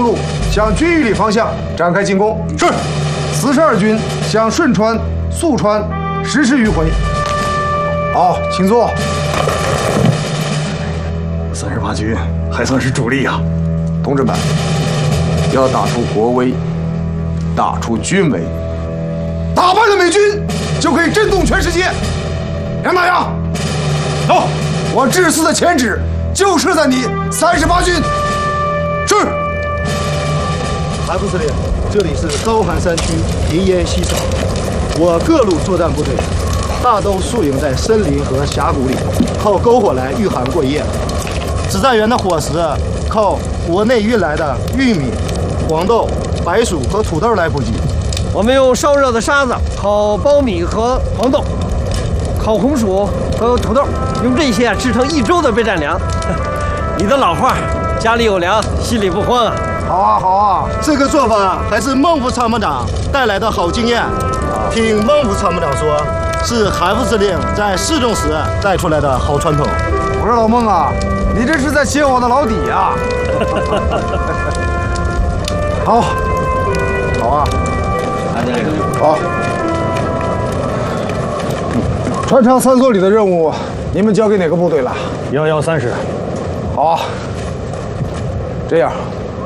路向军峪里方向展开进攻。 是。 42军向顺川、肃川实施迂回。好，请坐。 38军还算是主力呀， 同志们，要打出国威，打出军威，打败了美军，就可以震动全世界。杨大洋， 走！ 我这次的前指就射在你38军。是。 韩副司令，这里是高寒山区平烟西草，我各路作战部队大都宿营在森林和峡谷里，靠篝火来御寒过夜。 指战员的伙食靠国内运来的玉米、黄豆、白薯和土豆来补给。 我们用烧热的沙子烤苞米和黄豆，烤红薯和土豆，用这些制成1周的备战粮。你的老话，家里有粮，心里不慌啊。 好啊，好啊，这个做法还是孟副参谋长带来的好经验。听孟副参谋长说，是韩副司令在侍中时带出来的好传统。 我说老孟啊。 你这是在揭我的老底呀！好，好啊，好。穿插3所里的任务，你们交给哪个部队了 ？113师。 好，这样，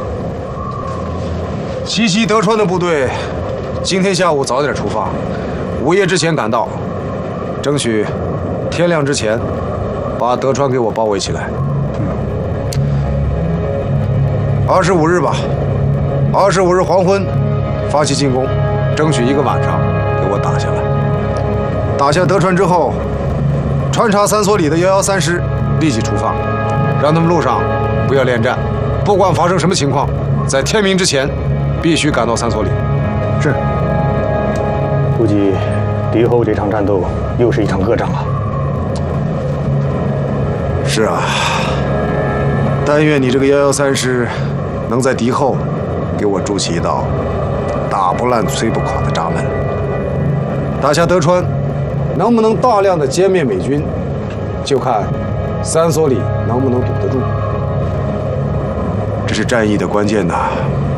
西西德川的部队今天下午早点出发，午夜之前赶到，争取天亮之前把德川给我包围起来。 25日吧，25日黄昏发起进攻，争取1个晚上给我打下来。打下德川之后，穿插3所里的113师立即出发，让他们路上不要恋战，不管发生什么情况，在天明之前必须赶到3所里。 是。估计敌后这场战斗又是一场恶仗啊。 是啊，但愿你这个113师。 能在敌后给我筑起一道打不烂、摧不垮的闸门。打下德川，能不能大量的歼灭美军，就看3所里能不能堵得住。这是战役的关键呐！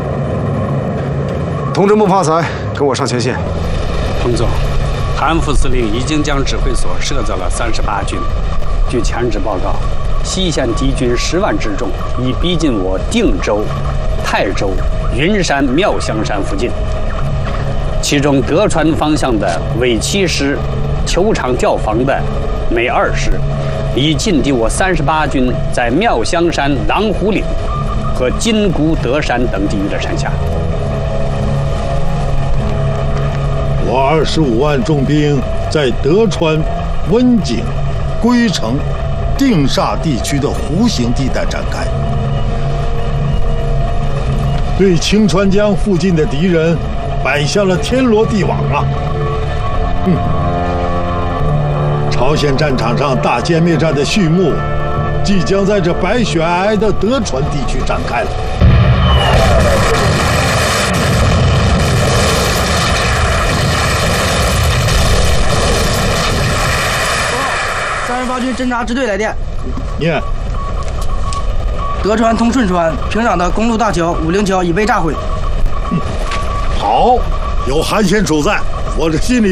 同志孟发财，跟我上前线。 彭总，韩副司令已经将指挥所设在了38军。据前指报告。 西线敌军10万之众已逼近我定州、泰州、云山、妙香山附近。其中德川方向的伪7师、球场吊防的美2师，已进抵我38军在妙香山、狼虎岭和金谷德山等地域的城下。 我25万重兵在德川、温井、龟城。 定煞地区的弧形地带展开，对清川江附近的敌人摆下了天罗地网啊！朝鲜战场上大歼灭战的序幕，即将在这白雪皑皑的德川地区展开了。 38军侦察支队来电， 念： 德川通顺川平壤的公路大桥50桥已被炸毁。 好，有韩先主在，我这心里